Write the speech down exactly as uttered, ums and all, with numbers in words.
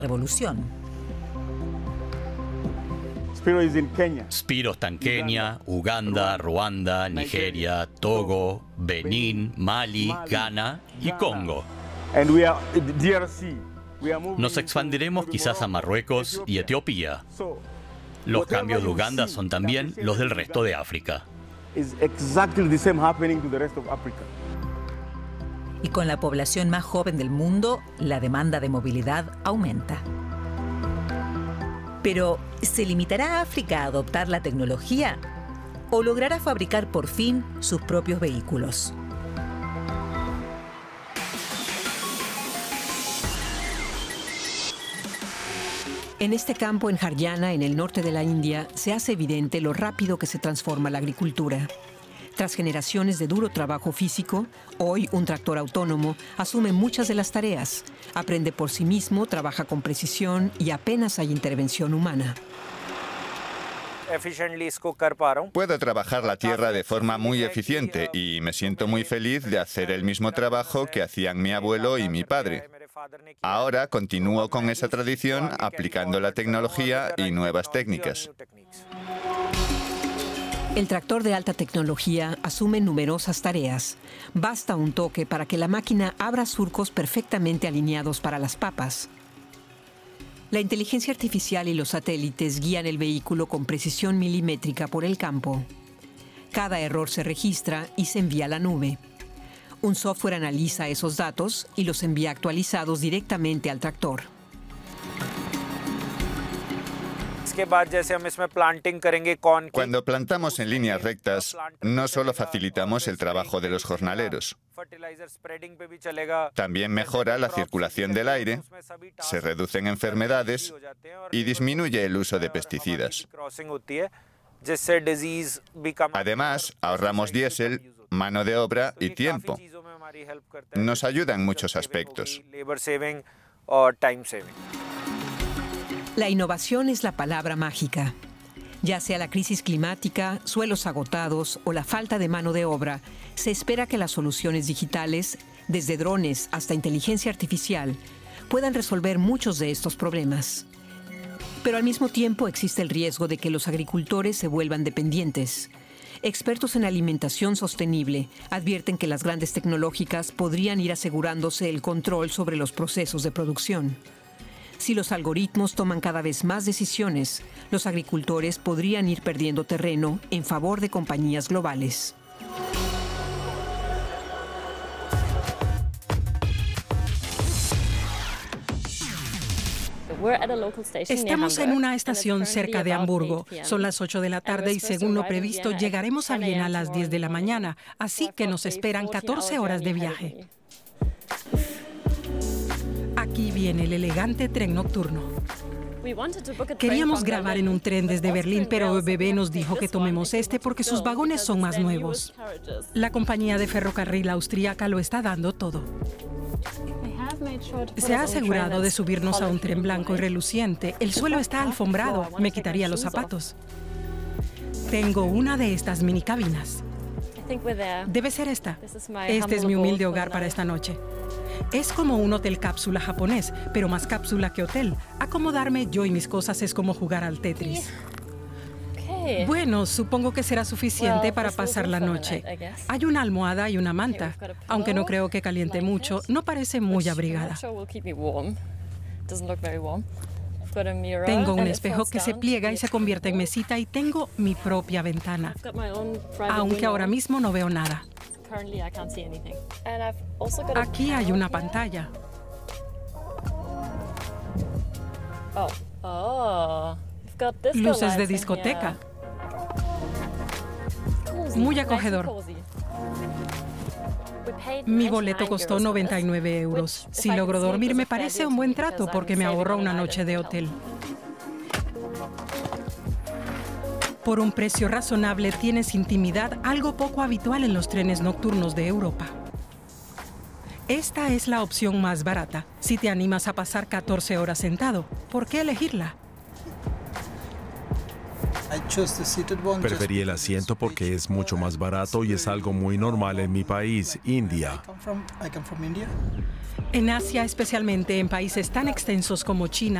revolución. Spiro está en Kenia, Uganda, Ruanda, Nigeria, Togo, Benín, Mali, Ghana y Congo. Nos expandiremos quizás a Marruecos y Etiopía. Los cambios de Uganda son también los del resto de África. Y con la población más joven del mundo, la demanda de movilidad aumenta. Pero, ¿se limitará África a adoptar la tecnología o logrará fabricar por fin sus propios vehículos? En este campo en Haryana, en el norte de la India, se hace evidente lo rápido que se transforma la agricultura. Tras generaciones de duro trabajo físico, hoy un tractor autónomo asume muchas de las tareas, aprende por sí mismo, trabaja con precisión y apenas hay intervención humana. Puedo trabajar la tierra de forma muy eficiente y me siento muy feliz de hacer el mismo trabajo que hacían mi abuelo y mi padre. Ahora continúo con esa tradición aplicando la tecnología y nuevas técnicas. El tractor de alta tecnología asume numerosas tareas. Basta un toque para que la máquina abra surcos perfectamente alineados para las papas. La inteligencia artificial y los satélites guían el vehículo con precisión milimétrica por el campo. Cada error se registra y se envía a la nube. Un software analiza esos datos y los envía actualizados directamente al tractor. Cuando plantamos en líneas rectas, no solo facilitamos el trabajo de los jornaleros, también mejora la circulación del aire, se reducen enfermedades y disminuye el uso de pesticidas. Además, ahorramos diésel, mano de obra y tiempo. Nos ayuda en muchos aspectos. La innovación es la palabra mágica. Ya sea la crisis climática, suelos agotados o la falta de mano de obra, se espera que las soluciones digitales, desde drones hasta inteligencia artificial, puedan resolver muchos de estos problemas. Pero al mismo tiempo existe el riesgo de que los agricultores se vuelvan dependientes. Expertos en alimentación sostenible advierten que las grandes tecnológicas podrían ir asegurándose el control sobre los procesos de producción. Si los algoritmos toman cada vez más decisiones, los agricultores podrían ir perdiendo terreno en favor de compañías globales. Estamos en una estación cerca de Hamburgo. Son las ocho de la tarde y según lo previsto llegaremos a Viena a las diez de la mañana, así que nos esperan catorce horas de viaje. Aquí viene el elegante tren nocturno. Queríamos grabar en un tren desde Berlín, pero Bebé nos dijo que tomemos este porque sus vagones son más nuevos. La compañía de ferrocarril austríaca lo está dando todo. Se ha asegurado de subirnos a un tren blanco y reluciente. El suelo está alfombrado. Me quitaría los zapatos. Tengo una de estas mini cabinas. Debe ser esta. Este es mi humilde hogar para esta noche. Es como un hotel cápsula japonés, pero más cápsula que hotel. Acomodarme yo y mis cosas es como jugar al Tetris. Bueno, supongo que será suficiente para pasar la noche. Hay una almohada y una manta. Aunque no creo que caliente mucho, no parece muy abrigada. Tengo un espejo que se pliega y se convierte en mesita y tengo mi propia ventana. Aunque ahora mismo no veo nada. Aquí hay una pantalla. Luces de discoteca. Muy acogedor. Mi boleto costó noventa y nueve euros. Si logro dormir me parece un buen trato porque me ahorro una noche de hotel. Por un precio razonable tienes intimidad, algo poco habitual en los trenes nocturnos de Europa. Esta es la opción más barata. Si te animas a pasar catorce horas sentado, ¿por qué elegirla? Preferí el asiento porque es mucho más barato y es algo muy normal en mi país, India. En Asia, especialmente en países tan extensos como China,